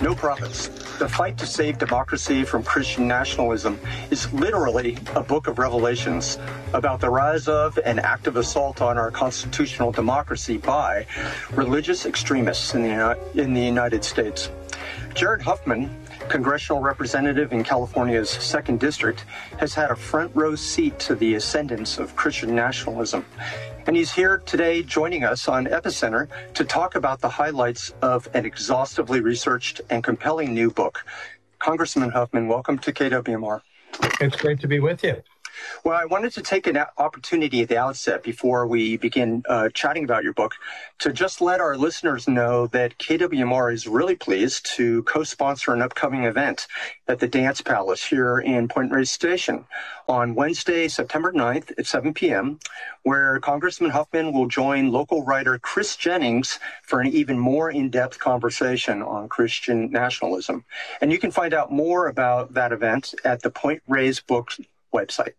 No Profits. The Fight to Save Democracy from Christian Nationalism is literally a book of revelations about the rise of and active assault on our constitutional democracy by religious extremists in the United States. Jared Huffman, congressional representative in California's 2nd District, has had a front row seat to the ascendance of Christian nationalism. And he's here today joining us on Epicenter to talk about the highlights of an exhaustively researched and compelling new book. Congressman Huffman, welcome to KWMR. It's great to be with you. Well, I wanted to take an opportunity at the outset before we begin chatting about your book to just let our listeners know that KWMR is really pleased to co-sponsor an upcoming event at the Dance Palace here in Point Reyes Station on Wednesday, September 9th at 7 p.m., where Congressman Huffman will join local writer Chris Jennings for an even more in-depth conversation on Christian nationalism. And you can find out more about that event at the Point Reyes Books website.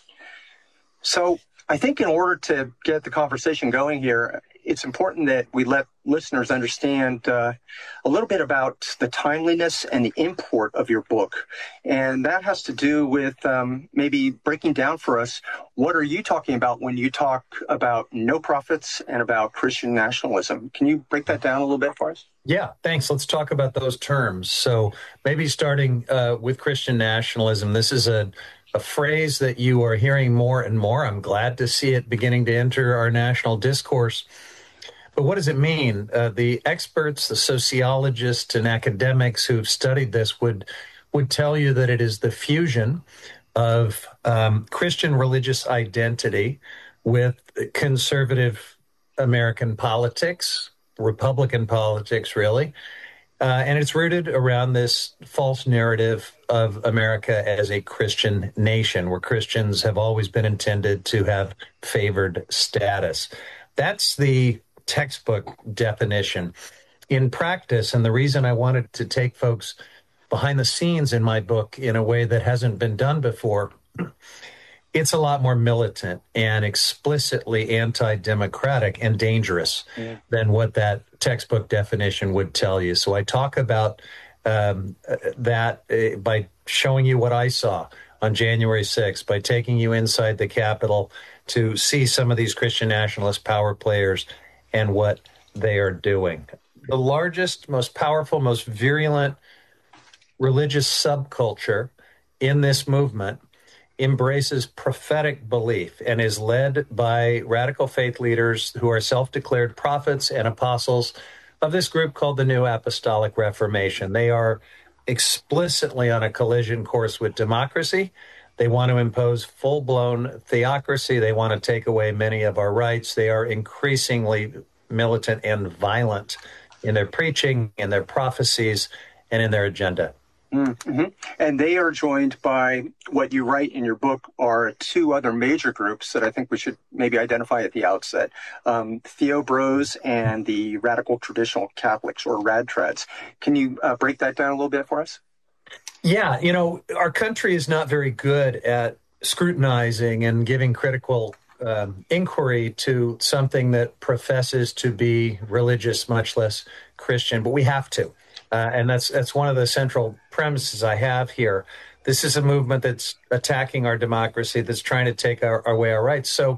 So I think in order to get the conversation going here, it's important that we let listeners understand a little bit about the timeliness and the import of your book. And that has to do with maybe breaking down for us, what are you talking about when you talk about no profits and about Christian nationalism? Can you break that down a little bit for us? Yeah, thanks. Let's talk about those terms. So maybe starting with Christian nationalism, this is a phrase that you are hearing more and more. I'm glad to see it beginning to enter our national discourse. But what does it mean? The experts, the sociologists and academics who've studied this would tell you that it is the fusion of Christian religious identity with conservative American politics, Republican politics, really. And it's rooted around this false narrative of America as a Christian nation, where Christians have always been intended to have favored status. That's the textbook definition. In practice, and the reason I wanted to take folks behind the scenes in my book in a way that hasn't been done before, it's a lot more militant and explicitly anti-democratic and dangerous than what that textbook definition would tell you. So I talk about that by showing you what I saw on January 6th, by taking you inside the Capitol to see some of these Christian nationalist power players and what they are doing. The largest, most powerful, most virulent religious subculture in this movement embraces prophetic belief and is led by radical faith leaders who are self-declared prophets and apostles of this group called the New Apostolic Reformation. They are explicitly on a collision course with democracy. They want to impose full-blown theocracy. They want to take away many of our rights. They are increasingly militant and violent in their preaching, in their prophecies, and in their agenda. Mm-hmm. And they are joined by what you write in your book are two other major groups that I think we should maybe identify at the outset. Theo Bros and the Radical Traditional Catholics, or RADTRADs. Can you break that down a little bit for us? Yeah, you know, our country is not very good at scrutinizing and giving critical inquiry to something that professes to be religious, much less Christian, but we have to. And that's one of the central premises I have here. This is a movement that's attacking our democracy, that's trying to take away our rights. So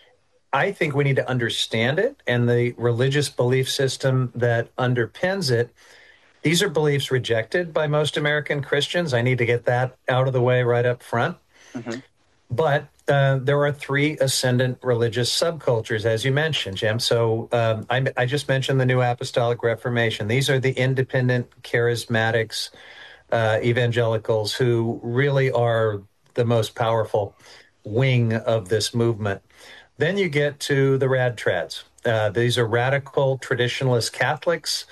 I think we need to understand it and the religious belief system that underpins it. These are beliefs rejected by most American Christians. I need to get that out of the way right up front. Mm-hmm. But there are three ascendant religious subcultures, as you mentioned, Jim. So I just mentioned the New Apostolic Reformation. These are the independent charismatics, evangelicals, who really are the most powerful wing of this movement. Then you get to the RADTRADs. These are radical traditionalist Catholics.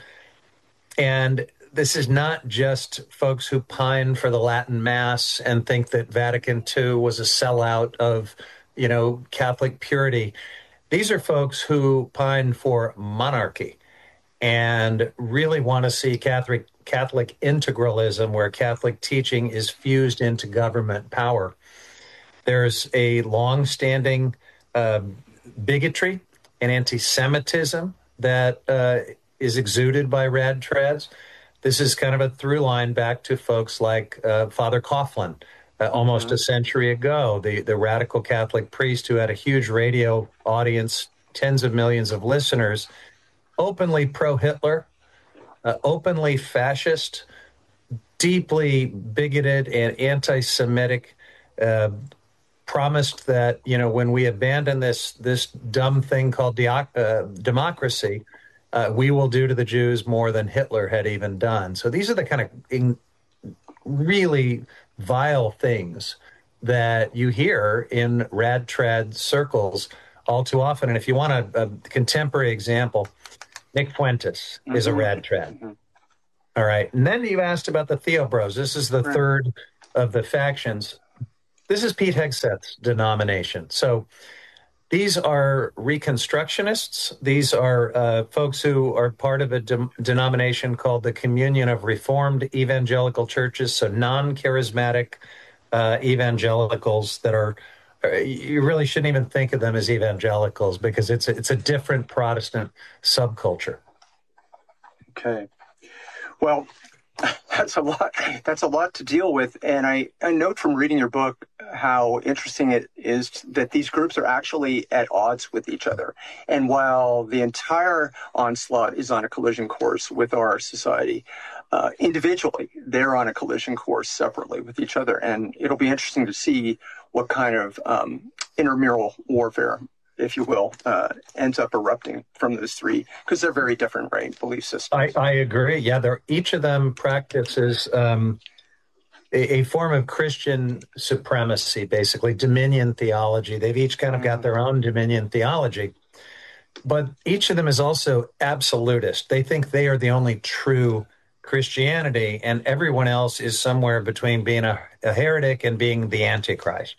And this is not just folks who pine for the Latin Mass and think that Vatican II was a sellout of, Catholic purity. These are folks who pine for monarchy and really want to see Catholic integralism, where Catholic teaching is fused into government power. There's a long-standing bigotry and anti-Semitism that is exuded by RADTRADs. this is kind of a through line back to folks like Father Coughlin, almost a century ago, the radical Catholic priest who had a huge radio audience, tens of millions of listeners, openly pro-Hitler, openly fascist, deeply bigoted and anti-Semitic, promised that, when we abandon this dumb thing called democracy, we will do to the Jews more than Hitler had even done. So these are the kind of really vile things that you hear in rad trad circles all too often. And if you want a contemporary example, Nick Fuentes is a rad trad. All right. And then you asked about the Theobros. This is the third of the factions. This is Pete Hegseth's denomination. So these are Reconstructionists. These are folks who are part of a denomination called the Communion of Reformed Evangelical Churches, so non-charismatic evangelicals that are, you really shouldn't even think of them as evangelicals because it's a different Protestant subculture. Okay. Well, that's a lot. That's a lot to deal with. And I note from reading your book how interesting it is that these groups are actually at odds with each other. And while the entire onslaught is on a collision course with our society, individually, they're on a collision course separately with each other. And it'll be interesting to see what kind of intramural warfare, if you will, ends up erupting from those three, because they're very different, right, belief systems. I agree. Yeah, each of them practices a form of Christian supremacy, basically, dominion theology. They've each kind of got their own dominion theology. But each of them is also absolutist. They think they are the only true Christianity, and everyone else is somewhere between being a heretic and being the Antichrist.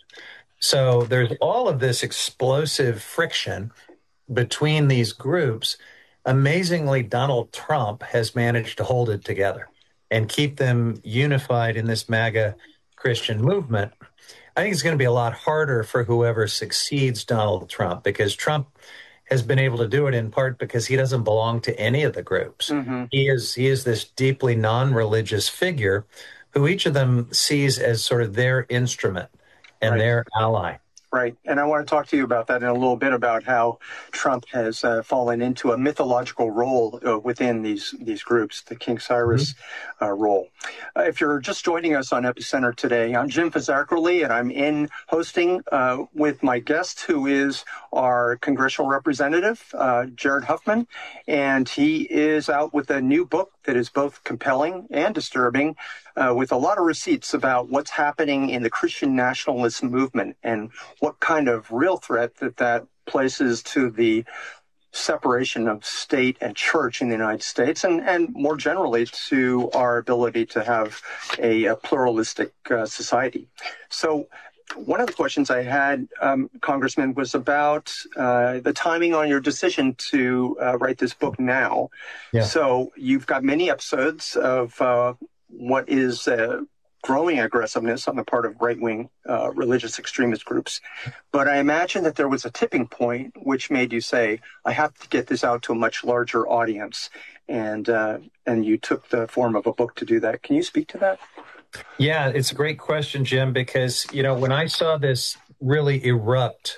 So there's all of this explosive friction between these groups. Amazingly, Donald Trump has managed to hold it together and keep them unified in this MAGA Christian movement. I think it's going to be a lot harder for whoever succeeds Donald Trump, because Trump has been able to do it in part because he doesn't belong to any of the groups. He is this deeply non-religious figure who each of them sees as sort of their instrument and their ally. Right. And I want to talk to you about that in a little bit, about how Trump has fallen into a mythological role within these groups, the King Cyrus role. If you're just joining us on Epicenter today, I'm Jim Fazarkoli, and I'm in hosting with my guest, who is our congressional representative, Jared Huffman. And he is out with a new book that is both compelling and disturbing, with a lot of receipts about what's happening in the Christian nationalist movement and what kind of real threat that places to the separation of state and church in the United States, and more generally to our ability to have a pluralistic society. So one of the questions I had, Congressman, was about the timing on your decision to write this book now. Yeah. So you've got many episodes of what is growing aggressiveness on the part of right-wing religious extremist groups. But I imagine that there was a tipping point which made you say, I have to get this out to a much larger audience. And you took the form of a book to do that. Can you speak to that? Yeah, it's a great question, Jim, because, when I saw this really erupt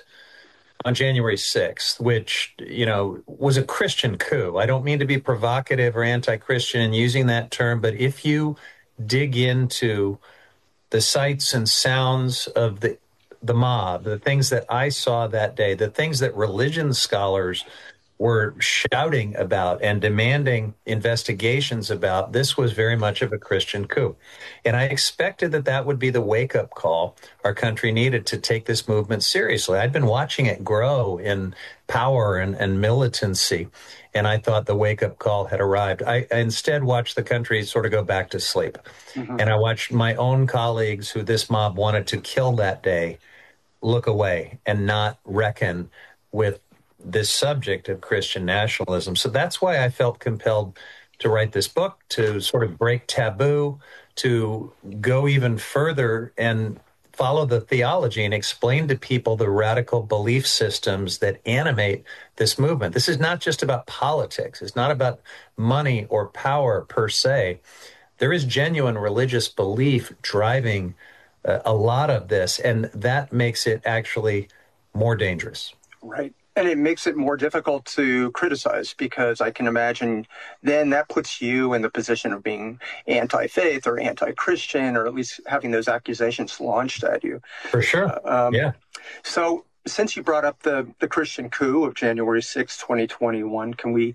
on January 6th, which, was a Christian coup. I don't mean to be provocative or anti-Christian in using that term, but if you dig into the sights and sounds of the mob, the things that I saw that day, the things that religion scholars were shouting about and demanding investigations about, this was very much of a Christian coup. And I expected that would be the wake-up call our country needed to take this movement seriously. I'd been watching it grow in power and militancy, and I thought the wake-up call had arrived. I instead watched the country sort of go back to sleep. And I watched my own colleagues who this mob wanted to kill that day look away and not reckon with this subject of Christian nationalism. So that's why I felt compelled to write this book, to sort of break taboo, to go even further and follow the theology and explain to people the radical belief systems that animate this movement. This is not just about politics. It's not about money or power per se. There is genuine religious belief driving a lot of this, and that makes it actually more dangerous. Right. And it makes it more difficult to criticize, because I can imagine then that puts you in the position of being anti-faith or anti-Christian, or at least having those accusations launched at you. For sure. Yeah. So since you brought up the Christian coup of January 6, 2021,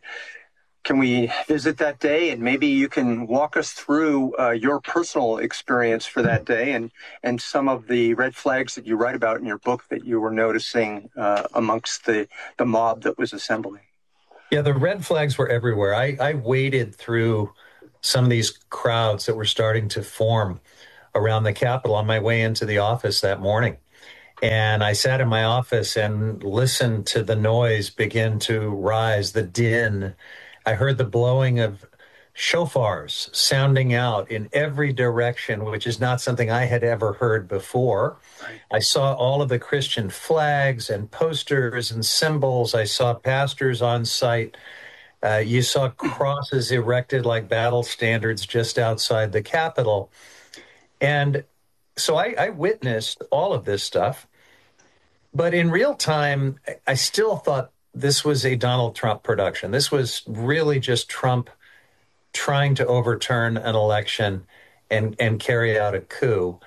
can we visit that day, and maybe you can walk us through your personal experience for that day and some of the red flags that you write about in your book that you were noticing amongst the mob that was assembling? Yeah, the red flags were everywhere. I waded through some of these crowds that were starting to form around the Capitol on my way into the office that morning. And I sat in my office and listened to the noise begin to rise, the din. I heard the blowing of shofars sounding out in every direction, which is not something I had ever heard before. Right. I saw all of the Christian flags and posters and symbols. I saw pastors on site. You saw crosses erected like battle standards just outside the Capitol. And so I witnessed all of this stuff. But in real time, I still thought this was a Donald Trump production. This was really just Trump trying to overturn an election and carry out a coup.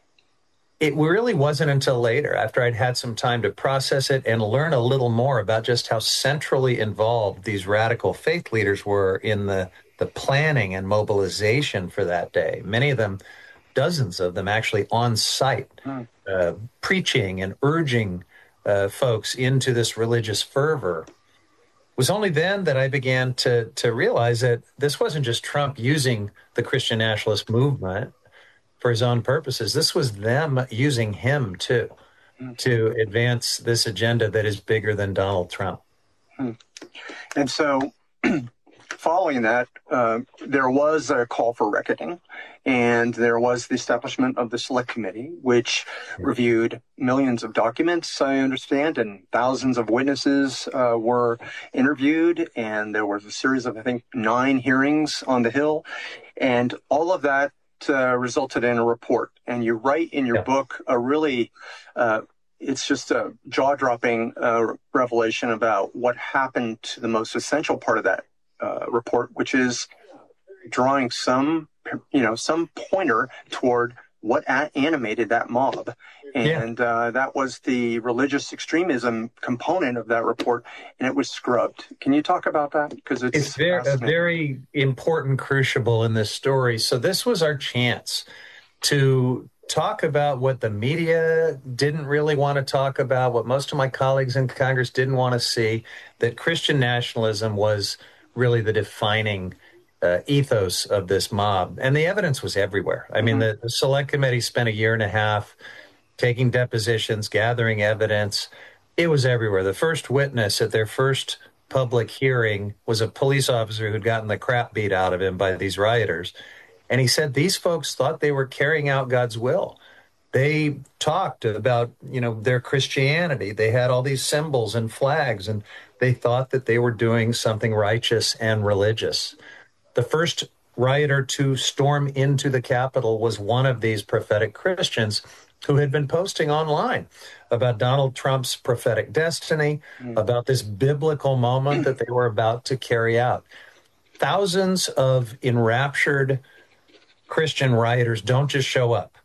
It really wasn't until later, after I'd had some time to process it and learn a little more about just how centrally involved these radical faith leaders were in the planning and mobilization for that day. Many of them, dozens of them actually on site, preaching and urging folks into this religious fervor. It was only then that I began to realize that this wasn't just Trump using the Christian nationalist movement for his own purposes. This was them using him too to advance this agenda that is bigger than Donald Trump. And so following that, there was a call for reckoning, and there was the establishment of the Select Committee, which reviewed millions of documents, I understand, and thousands of witnesses were interviewed, and there was a series of, I think, 9 hearings on the Hill, and all of that resulted in a report. And you write in your book a really, it's just a jaw-dropping revelation about what happened to the most essential part of that report, which is drawing some pointer toward what animated that mob. And that was the religious extremism component of that report, and it was scrubbed. Can you talk about that? Because it's a very important crucible in this story. So this was our chance to talk about what the media didn't really want to talk about, what most of my colleagues in Congress didn't want to see, that Christian nationalism was really the defining ethos of this mob. And the evidence was everywhere. I mean, the Select Committee spent a year and a half taking depositions, gathering evidence. It was everywhere. The first witness at their first public hearing was a police officer who'd gotten the crap beat out of him by these rioters. And he said these folks thought they were carrying out God's will. They talked about, their Christianity. They had all these symbols and flags, and they thought that they were doing something righteous and religious. The first rioter to storm into the Capitol was one of these prophetic Christians who had been posting online about Donald Trump's prophetic destiny, about this biblical moment that they were about to carry out. Thousands of enraptured Christian rioters don't just show up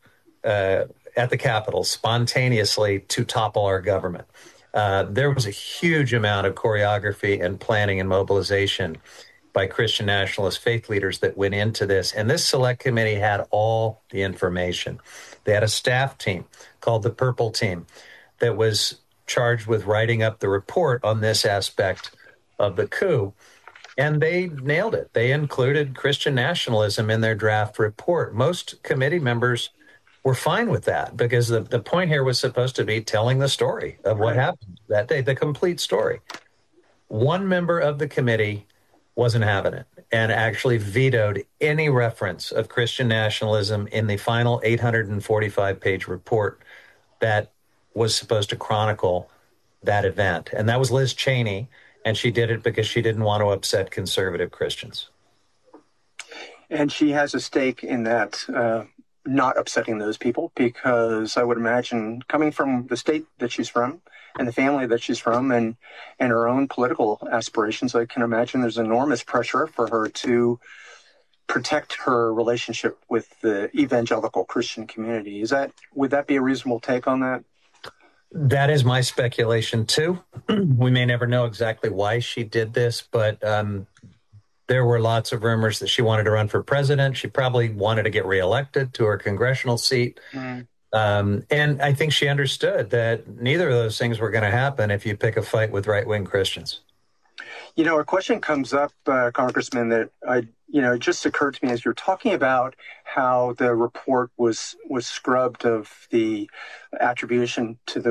at the Capitol spontaneously to topple our government. There was a huge amount of choreography and planning and mobilization by Christian nationalist faith leaders that went into this. And this Select Committee had all the information. They had a staff team called the Purple Team that was charged with writing up the report on this aspect of the coup. And they nailed it. They included Christian nationalism in their draft report. Most committee members were fine with that because the point here was supposed to be telling the story of what happened that day, the complete story. One member of the committee wasn't having it and actually vetoed any reference of Christian nationalism in the final 845-page report that was supposed to chronicle that event. And that was Liz Cheney, and she did it because she didn't want to upset conservative Christians. And she has a stake in that, not upsetting those people, because I would imagine, coming from the state that she's from and the family that she's from and her own political aspirations, I can imagine there's enormous pressure for her to protect her relationship with the evangelical Christian community. Would that be a reasonable take on that? That is my speculation, too. We may never know exactly why she did this, but there were lots of rumors that she wanted to run for president. She probably wanted to get reelected to her congressional seat. And I think she understood that neither of those things were going to happen if you pick a fight with right-wing Christians. You know, a question comes up, Congressman, that it just occurred to me as you're talking about how the report was scrubbed of the attribution to the